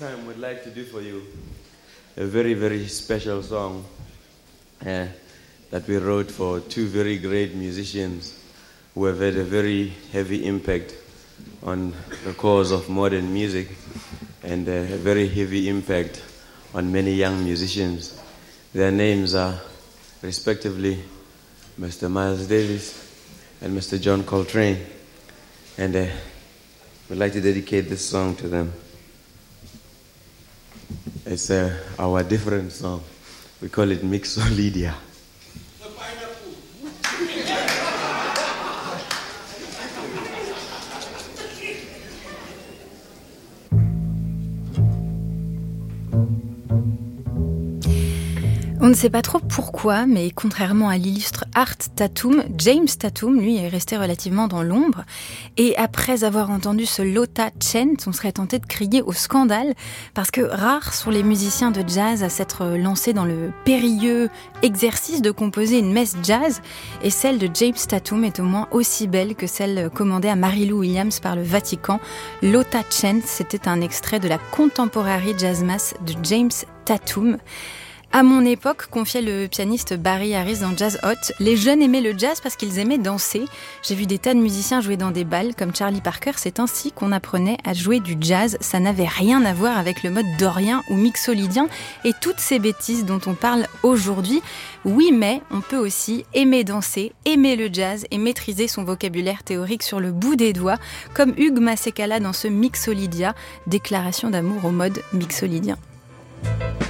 time we'd like to do for you a very, very special song that we wrote for two very great musicians who have had a very heavy impact on the cause of modern music and a very heavy impact on many young musicians. Their names are respectively Mr. Miles Davis and Mr. John Coltrane, and we'd like to dedicate this song to them. It's our different song. We call it Mixolydia. On ne sait pas trop pourquoi, mais contrairement à l'illustre Art Tatum, James Tatum, lui, est resté relativement dans l'ombre. Et après avoir entendu ce Lota Chant, on serait tenté de crier au scandale, parce que rares sont les musiciens de jazz à s'être lancés dans le périlleux exercice de composer une messe jazz, et celle de James Tatum est au moins aussi belle que celle commandée à Mary Lou Williams par le Vatican. Lota Chant, c'était un extrait de la Contemporary Jazz Mass de James Tatum. À mon époque, confiait le pianiste Barry Harris dans Jazz Hot, les jeunes aimaient le jazz parce qu'ils aimaient danser. J'ai vu des tas de musiciens jouer dans des bals comme Charlie Parker. C'est ainsi qu'on apprenait à jouer du jazz. Ça n'avait rien à voir avec le mode dorien ou mixolydien et toutes ces bêtises dont on parle aujourd'hui. Oui, mais on peut aussi aimer danser, aimer le jazz et maîtriser son vocabulaire théorique sur le bout des doigts, comme Hugues Masekela dans ce Mixolydia, déclaration d'amour au mode mixolydien.